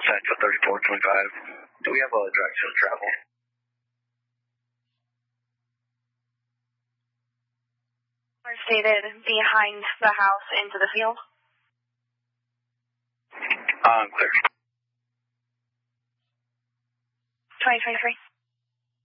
Central 3425. Do we have a direction of travel? Stated behind the house into the field. Clear. 2023.